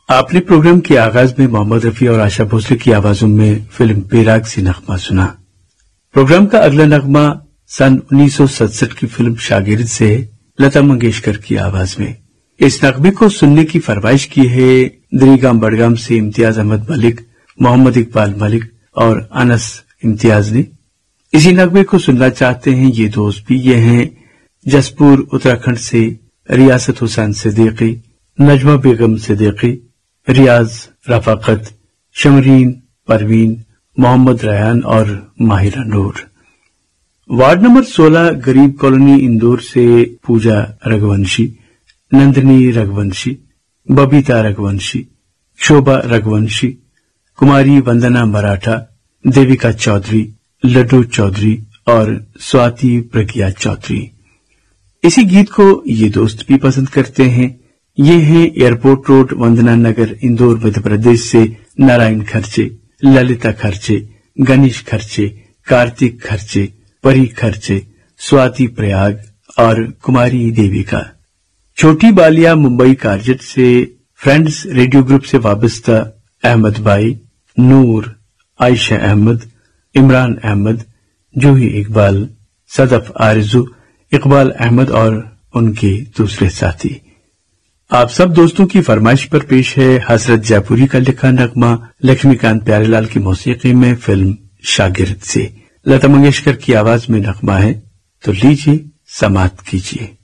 आपने प्रोग्राम के आगाज में मोहम्मद रफी और आशा भोसले की आवाजों में फिल्म बेराग से नगमा सुना। प्रोग्राम का अगला नगमा सन 1967 की फिल्म शागिर्द से लता मंगेशकर की आवाज में। इस नगमे को सुनने की फरमाइश की है दरीगाम बडगाम से इम्तियाज अहमद मलिक, मोहम्मद इकबाल मलिक और अनस इम्तियाज ने। इसी नगमे को सुनना चाहते हैं ये दोस्त भी। ये हैं जसपुर उत्तराखंड से रियासत हुसैन सिद्दीकी, नजमा बेगम सिद्दीकी, रियाज रफाकत, शमरीन परवीन, मोहम्मद रयान और माहिरा नूर। वार्ड नंबर 16 गरीब कॉलोनी इंदौर से पूजा रघुवंशी, नंदिनी रघुवंशी, बबीता रघुवंशी, शोभा रघुवंशी, कुमारी वंदना मराठा, देविका चौधरी, लड्डू चौधरी और स्वाति प्रज्ञा चौधरी। इसी गीत को ये दोस्त भी पसंद करते हैं। ये हैं एयरपोर्ट रोड, वंदना नगर, इंदौर, मध्य प्रदेश से नारायण खर्चे, ललिता खर्चे, गणेश खर्चे, कार्तिक खर्चे, परी खर्चे, स्वाति प्रयाग और कुमारी देविका। छोटी बालिया मुंबई कारजट से फ्रेंड्स रेडियो ग्रुप से वाबस्ता अहमद भाई, नूर, आयशा अहमद, इमरान अहमद, जूही इकबाल, सदफ आरजू, इकबाल अहमद और उनके दूसरे साथी। आप सब दोस्तों की फरमाइश पर पेश है हसरत जयपुरी का लिखा नगमा लक्ष्मीकांत प्यारेलाल की मौसीकी में फिल्म शागिर्द से। लता मंगेशकर की आवाज में नगमा है, तो लीजिए समाअत कीजिए।